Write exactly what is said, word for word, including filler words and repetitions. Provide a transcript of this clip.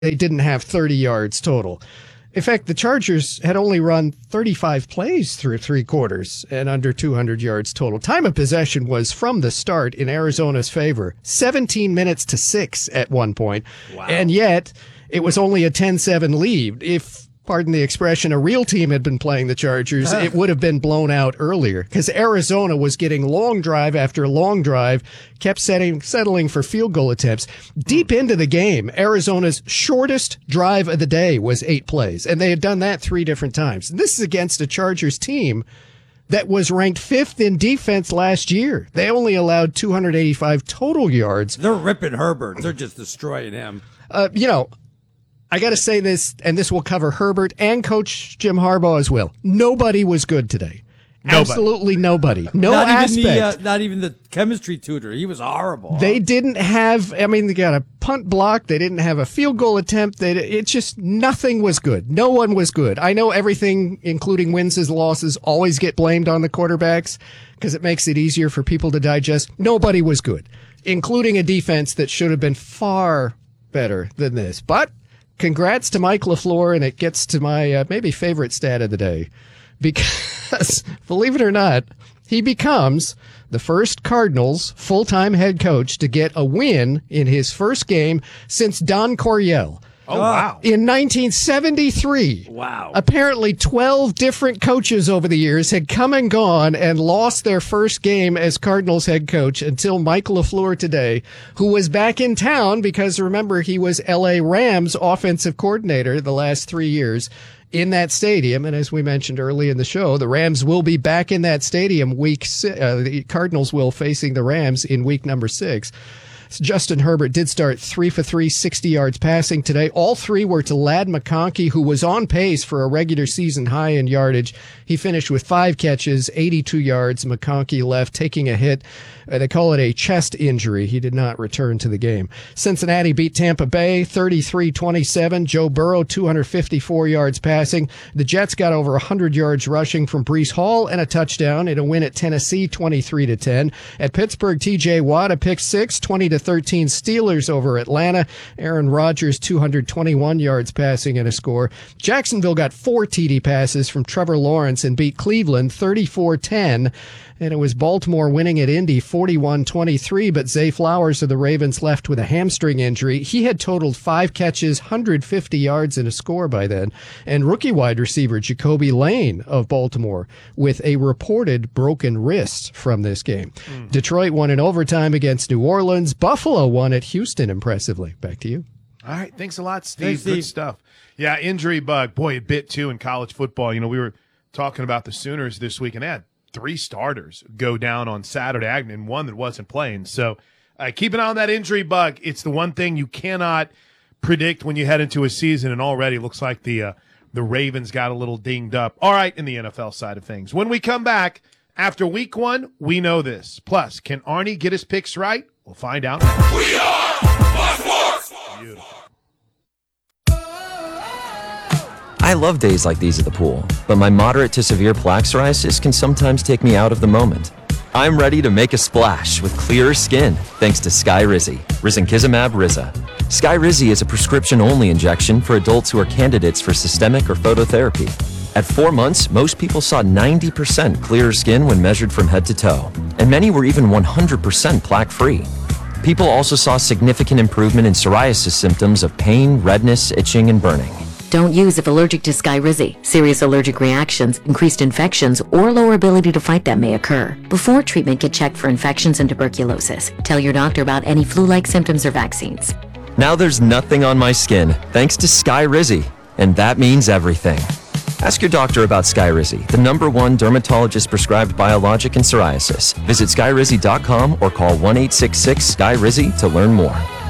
they didn't have thirty yards total. In fact, the Chargers had only run thirty-five plays through three quarters and under two hundred yards total. Time of possession was from the start in Arizona's favor, seventeen minutes to six at one point. Wow. And yet it was only a ten seven lead. If, pardon the expression, a real team had been playing the Chargers, it would have been blown out earlier because Arizona was getting long drive after long drive, kept setting, settling for field goal attempts. Deep into the game, Arizona's shortest drive of the day was eight plays, and they had done that three different times. And this is against a Chargers team that was ranked fifth in defense last year. They only allowed two hundred eighty-five total yards. They're ripping Herbert. They're just destroying him. Uh, you know, I got to say this, and this will cover Herbert and Coach Jim Harbaugh as well. Nobody was good today. Nobody. Absolutely nobody. No not aspect. Even the, uh, not even the chemistry tutor. He was horrible. They didn't have, I mean, they got a punt block. They didn't have a field goal attempt. They, it just, nothing was good. No one was good. I know everything, including wins and losses, always get blamed on the quarterbacks because it makes it easier for people to digest. Nobody was good, including a defense that should have been far better than this. But congrats to Mike LaFleur, and it gets to my uh, maybe favorite stat of the day. Because, believe it or not, he becomes the first Cardinals full-time head coach to get a win in his first game since Don Coryell. Oh, wow. In nineteen seventy-three. Wow. Apparently twelve different coaches over the years had come and gone and lost their first game as Cardinals head coach until Mike LaFleur today, who was back in town because, remember, he was L A Rams offensive coordinator the last three years in that stadium. And as we mentioned early in the show, the Rams will be back in that stadium week six. Uh, the Cardinals will facing the Rams in week number six. Justin Herbert did start three for three, sixty yards passing today. All three were to Ladd McConkey, who was on pace for a regular season high in yardage. He finished with five catches, eighty-two yards. McConkey left taking a hit. Uh, they call it a chest injury. He did not return to the game. Cincinnati beat Tampa Bay thirty-three twenty-seven. Joe Burrow, two hundred fifty-four yards passing. The Jets got over one hundred yards rushing from Breece Hall and a touchdown in a win at Tennessee, twenty-three to ten. At Pittsburgh, T J Watt, a pick six, twenty to thirteen. Steelers over Atlanta. Aaron Rodgers, two hundred twenty-one yards passing and a score. Jacksonville got four T D passes from Trevor Lawrence and beat Cleveland thirty-four ten. And it was Baltimore winning at Indy forty-one twenty-three, but Zay Flowers of the Ravens left with a hamstring injury. He had totaled five catches, one hundred fifty yards and a score by then. And rookie wide receiver Jacoby Lane of Baltimore with a reported broken wrist from this game. Mm. Detroit won in overtime against New Orleans. Buffalo won at Houston impressively. Back to you. All right. Thanks a lot, Steve. Thanks, Steve. Good stuff. Yeah, injury bug. Boy, it bit too in college football. You know, we were talking about the Sooners this week, and they had three starters go down on Saturday and one that wasn't playing. So uh, keep an eye on that injury bug. It's the one thing you cannot predict when you head into a season, and already looks like the uh, the Ravens got a little dinged up. All right, in the N F L side of things. When we come back after week one, we know this. Plus, can Arnie get his picks right? We'll find out. We are Fox Sports. Beautiful. I love days like these at the pool, but my moderate to severe plaque psoriasis can sometimes take me out of the moment. I'm ready to make a splash with clearer skin thanks to Skyrizi, risankizumab Riza. Skyrizi is a prescription-only injection for adults who are candidates for systemic or phototherapy. At four months, most people saw ninety percent clearer skin when measured from head to toe, and many were even one hundred percent plaque-free. People also saw significant improvement in psoriasis symptoms of pain, redness, itching, and burning. Don't use if allergic to Skyrizi. Serious allergic reactions, increased infections, or lower ability to fight them may occur. Before treatment, get checked for infections and tuberculosis. Tell your doctor about any flu-like symptoms or vaccines. Now there's nothing on my skin thanks to Skyrizi, and that means everything. Ask your doctor about Skyrizi, the number one dermatologist-prescribed biologic in psoriasis. Visit skyrizi dot com or call one eight six six, S K Y R I Z I to learn more.